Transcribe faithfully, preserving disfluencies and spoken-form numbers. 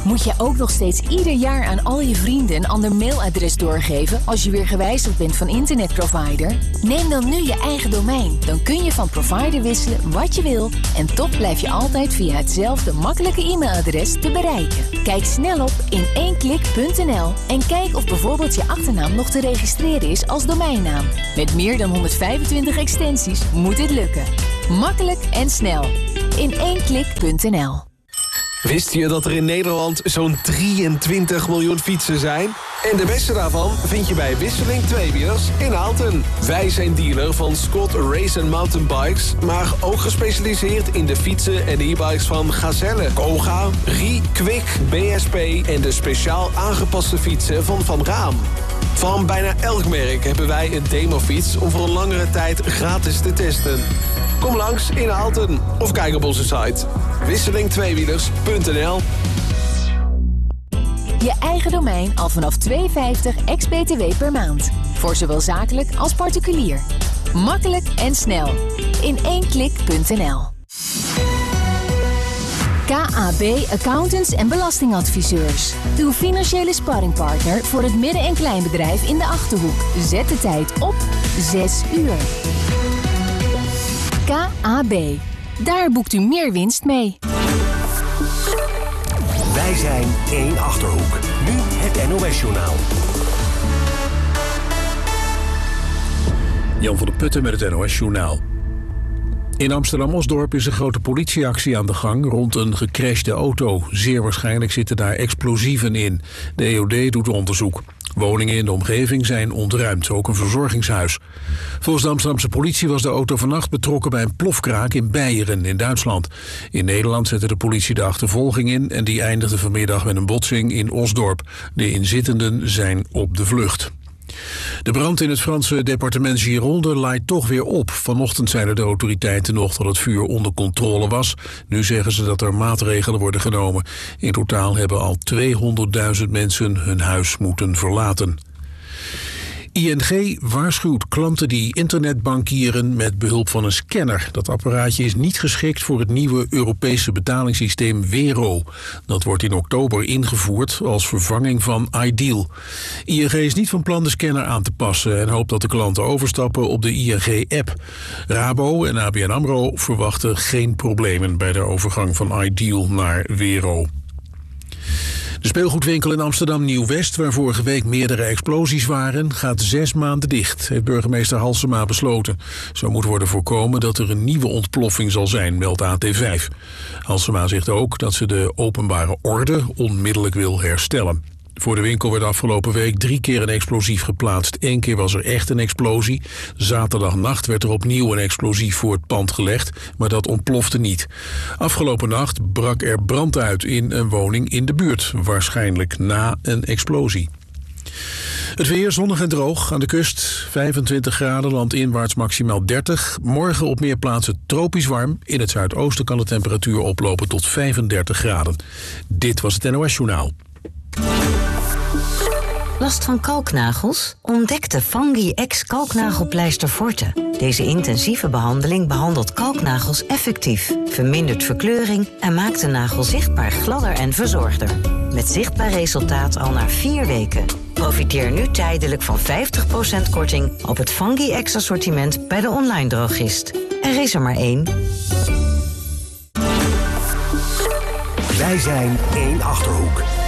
Moet je ook nog steeds ieder jaar aan al je vrienden een ander mailadres doorgeven als je weer gewijzigd bent van internetprovider? Neem dan nu je eigen domein. Dan kun je van provider wisselen wat je wil en toch blijf je altijd via hetzelfde makkelijke e-mailadres te bereiken. Kijk snel op in één klik punt n l en kijk of bijvoorbeeld je achternaam nog te registreren is als domeinnaam. Met meer dan honderdvijfentwintig extensies moet dit lukken. Makkelijk en snel. in één klik punt n l. Wist je dat er in Nederland zo'n drieëntwintig miljoen fietsen zijn? En de beste daarvan vind je bij Wisseling Tweewielers in Aalten. Wij zijn dealer van Scott Race and Mountain Bikes, maar ook gespecialiseerd in de fietsen en e-bikes van Gazelle, Koga, Rie, Kwik, B S P en de speciaal aangepaste fietsen van Van Raam. Van bijna elk merk hebben wij een demofiets om voor een langere tijd gratis te testen. Kom langs in Aalten of kijk op onze site wisseling tweewielers punt n l. Je eigen domein al vanaf twee euro vijftig ex-B T W per maand. Voor zowel zakelijk als particulier. Makkelijk en snel. in één klik punt n l. K A B Accountants en Belastingadviseurs. Uw financiële sparringpartner voor het midden- en kleinbedrijf in de Achterhoek. Zet de tijd op zes uur. K A B. Daar boekt u meer winst mee. Wij zijn één Achterhoek. Nu het N O S-journaal. Jan van der Putten met het N O S-journaal. In Amsterdam-Osdorp is een grote politieactie aan de gang rond een gecrashte auto. Zeer waarschijnlijk zitten daar explosieven in. De E O D doet onderzoek. Woningen in de omgeving zijn ontruimd, ook een verzorgingshuis. Volgens de Amsterdamse politie was de auto vannacht betrokken bij een plofkraak in Beieren in Duitsland. In Nederland zette de politie de achtervolging in en die eindigde vanmiddag met een botsing in Osdorp. De inzittenden zijn op de vlucht. De brand in het Franse departement Gironde laait toch weer op. Vanochtend zeiden de autoriteiten nog dat het vuur onder controle was. Nu zeggen ze dat er maatregelen worden genomen. In totaal hebben al tweehonderdduizend mensen hun huis moeten verlaten. I N G waarschuwt klanten die internetbankieren met behulp van een scanner. Dat apparaatje is niet geschikt voor het nieuwe Europese betalingssysteem Wero. Dat wordt in oktober ingevoerd als vervanging van iDeal. I N G is niet van plan de scanner aan te passen en hoopt dat de klanten overstappen op de I N G-app. Rabo en A B N AMRO verwachten geen problemen bij de overgang van iDeal naar Wero. De speelgoedwinkel in Amsterdam Nieuw-West, waar vorige week meerdere explosies waren, gaat zes maanden dicht, heeft burgemeester Halsema besloten. Zo moet worden voorkomen dat er een nieuwe ontploffing zal zijn, meldt A T vijf. Halsema zegt ook dat ze de openbare orde onmiddellijk wil herstellen. Voor de winkel werd afgelopen week drie keer een explosief geplaatst. Eén keer was er echt een explosie. Zaterdagnacht werd er opnieuw een explosief voor het pand gelegd, maar dat ontplofte niet. Afgelopen nacht brak er brand uit in een woning in de buurt, waarschijnlijk na een explosie. Het weer zonnig en droog. Aan de kust vijfentwintig graden, landinwaarts maximaal dertig. Morgen op meer plaatsen tropisch warm. In het zuidoosten kan de temperatuur oplopen tot vijfendertig graden. Dit was het N O S-journaal. Last van kalknagels? Ontdek de Fungi X kalknagelpleister Forte. Deze intensieve behandeling behandelt kalknagels effectief, vermindert verkleuring en maakt de nagel zichtbaar gladder en verzorgder. Met zichtbaar resultaat al na vier weken. Profiteer nu tijdelijk van vijftig procent korting op het Fungi X assortiment bij de online drogist. Er is er maar één. Wij zijn één Achterhoek.